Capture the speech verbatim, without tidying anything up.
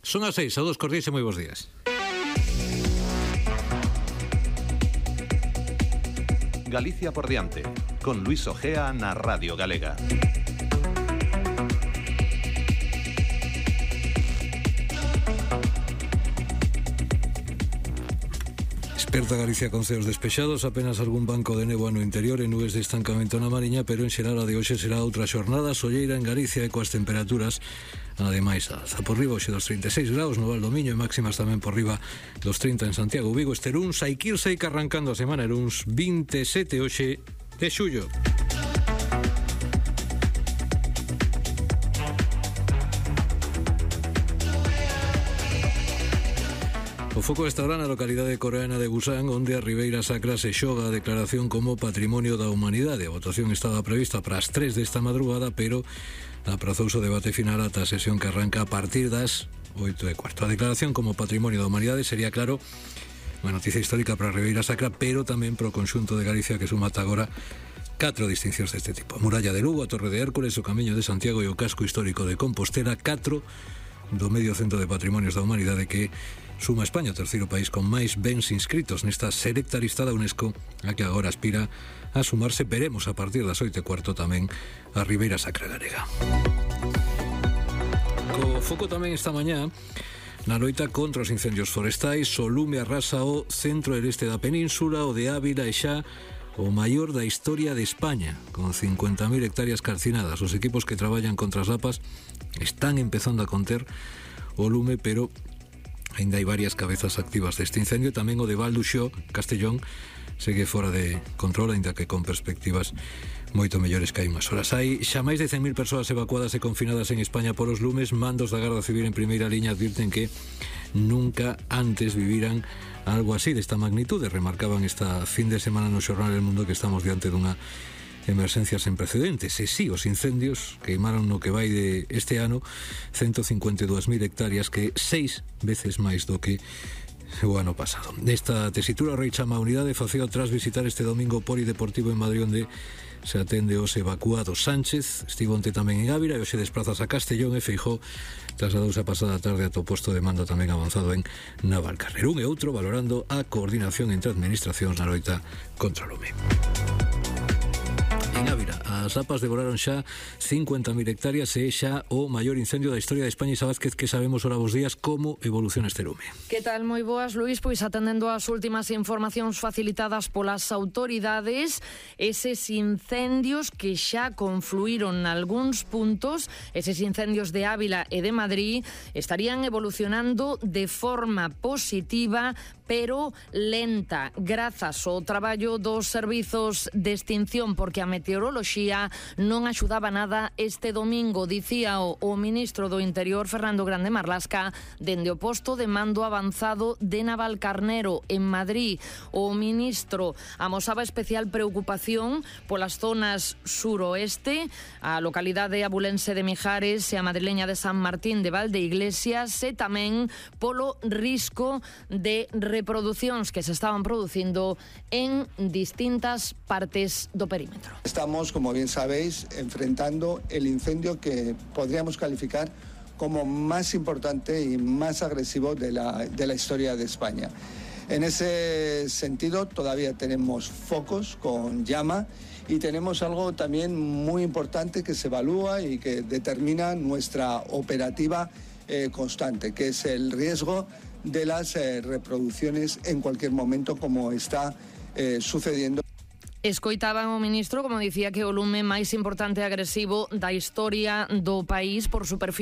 Son as seis, a dos cordías e moi bons días. Galicia por diante, con Luis Ojea na Radio Galega. Esperta Galicia con ceos despexados, apenas algún banco de néboa no interior e nubes de estancamento na Mariña, pero en xeral a de hoxe será outra xornada solleira en Galicia e coas temperaturas ademais alza por riba hoxe dos trinta e seis graus no Val do Miño e máximas tamén por riba dos trinta en Santiago, Vigo, Esteruns, hai que irse que arrancando a semana era uns vinte e sete hoxe de xullo. O foco está ahora na localidade coreana de Busan, onde a Ribeira Sacra se xoga a declaración como Patrimonio da Humanidade. A votación estaba prevista para as tres desta madrugada, pero aprazouse o debate final ata a sesión que arranca a partir das oito e cuarto. A declaración como Patrimonio da Humanidade sería, claro, unha noticia histórica para a Ribeira Sacra, pero tamén para o conxunto de Galicia, que suma ata agora catro distincións deste tipo. A Muralla de Lugo, a Torre de Hércules, o Camiño de Santiago e o Casco Histórico de Compostela, catro do medio Centro de Patrimonios da Humanidade que suma a España, o terceiro país con máis bens inscritos nesta selecta lista da UNESCO, a que agora aspira a sumarse, veremos a partir das oito e cuarto tamén a Ribeira Sacra Galega. Co foco tamén esta mañá na loita contra os incendios forestais. O lume arrasa o centro e este da península, o de Ávila e xa o maior da historia de España, con cincuenta mil hectáreas calcinadas. Os equipos que traballan contra as lapas están empezando a conter o lume, pero ainda hai varias cabezas activas deste incendio. Tamén o de Val do Xo, Castellón, segue fora de control, ainda que con perspectivas moito mellores que hai unhas horas. Hai xa máis de cen mil persoas evacuadas e confinadas en España por os lumes. Mandos da Garda Civil en primeira liña advirten que nunca antes viviran algo así desta magnitude. Remarcaban esta fin de semana no xornal El Mundo que estamos diante dunha emerxencia sen precedentes. E si, os incendios queimaron no que vai de este ano ciento cincuenta e dúas mil hectáreas, que seis veces máis do que o ano pasado. Nesta tesitura, o Rei chama a unidade faceo tras visitar este domingo o Polideportivo en Madrid, onde se atende os evacuados. Sánchez estivo onte tamén en Ávila e hoxe desprazas a Castellón, e Feijóo trasladouse a pasada tarde ata o posto de mando tamén avanzado en Navalcarnero. Un e outro valorando a coordinación entre administracións na loita contra o lume. En Ávila, as lapas devoraron xa cincuenta mil hectáreas e xa o maior incendio da historia de España. Isa Vázquez, que sabemos ora vos días como evoluciona este lume? Que tal? Moi boas, Luís. Pois atendendo ás últimas informacións facilitadas polas autoridades, eses incendios que xa confluíron nalgúns puntos, eses incendios de Ávila e de Madrid, estarían evolucionando de forma positiva, pero lenta, grazas ao traballo dos servizos de extinción, porque a meteoroloxía non axudaba nada este domingo, dicía o, o ministro do Interior, Fernando Grande Marlasca, dende o posto de mando avanzado de Navalcarnero, en Madrid. O ministro amosaba especial preocupación polas zonas suroeste, a localidade abulense de Mijares e a madrileña de San Martín de Valdeiglesias, e tamén polo risco de reproducións que se estaban producindo en distintas partes do perímetro. Estamos, como bien sabéis, enfrentando el incendio que podríamos calificar como más importante y más agresivo de la, de la historia de España. En ese sentido, todavía tenemos focos con llama y tenemos algo también muy importante que se evalúa y que determina nuestra operativa eh, constante, que es el riesgo de las eh, reproducciones en cualquier momento, como está eh, sucediendo. Escoitaban o ministro, como dicía, que o lume máis importante e agresivo da historia do país por superficie